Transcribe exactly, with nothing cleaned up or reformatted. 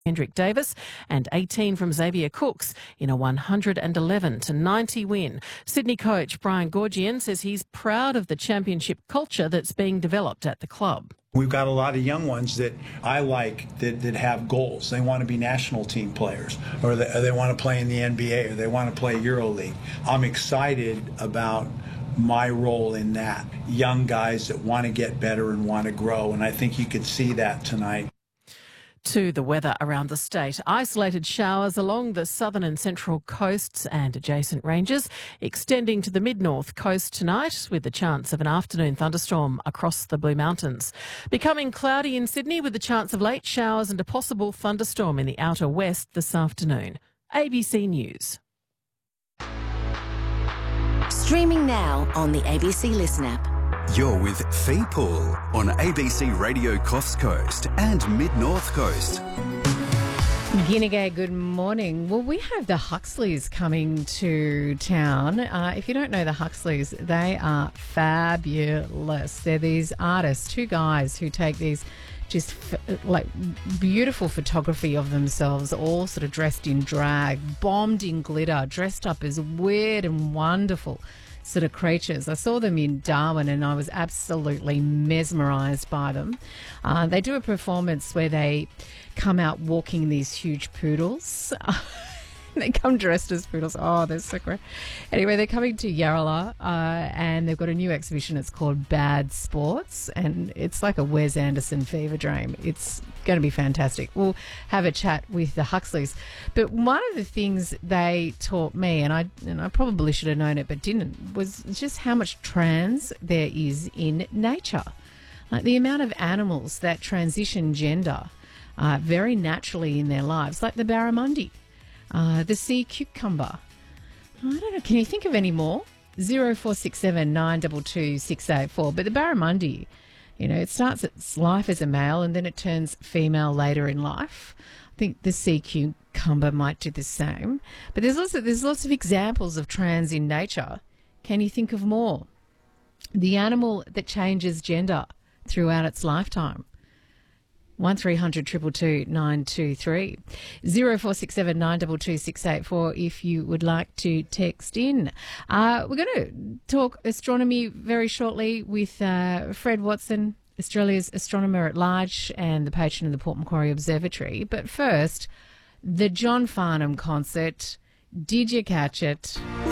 Hendrik Davis, and eighteen from Xavier Cooks in a one hundred eleven to ninety win. Sydney coach Brian Goorjian says he's proud of the championship culture that's being developed at the club. We've got a lot of young ones that I like that, that have goals. They want to be national team players, or they, or they want to play in the N B A, or they want to play EuroLeague. I'm excited about my role in that. Young guys that want to get better and want to grow, and I think you could see that tonight. To the weather around the state. Isolated showers along the southern and central coasts and adjacent ranges, extending to the mid-north coast tonight with the chance of an afternoon thunderstorm across the Blue Mountains. Becoming cloudy in Sydney with the chance of late showers and a possible thunderstorm in the outer west this afternoon. A B C News. Streaming now on the A B C Listen app. You're with Fee Poole on A B C Radio Coffs Coast and Mid-North Coast. Guinea, good morning. Well, we have the Huxleys coming to town. Uh, if you don't know the Huxleys, they are fabulous. They're these artists, two guys who take these just f- like beautiful photography of themselves, all sort of dressed in drag, bombed in glitter, dressed up as weird and wonderful sort of creatures. I saw them in Darwin and I was absolutely mesmerised by them. Uh, they do a performance where they come out walking these huge poodles. They come dressed as poodles. Oh, they're so great. Anyway, they're coming to Yarrala uh, and they've got a new exhibition. It's called Bad Sports and it's like a Wes Anderson fever dream. It's going to be fantastic. We'll have a chat with the Huxleys. But one of the things they taught me, and I, and I probably should have known it but didn't, was just how much trans there is in nature. Like the amount of animals that transition gender uh, very naturally in their lives, like the barramundi. Uh, the sea cucumber. I don't know. Can you think of any more? zero four six seven nine two two six eight four. But the barramundi, you know, it starts its life as a male and then it turns female later in life. I think the sea cucumber might do the same. But there's also there's lots of examples of trans in nature. Can you think of more? The animal that changes gender throughout its lifetime. One three hundred two two two nine two three. zero four six seven nine two two six eight four if you would like to text in. Uh, we're going to talk astronomy very shortly with uh, Fred Watson, Australia's astronomer at large and the patron of the Port Macquarie Observatory. But first, the John Farnham concert. Did you catch it?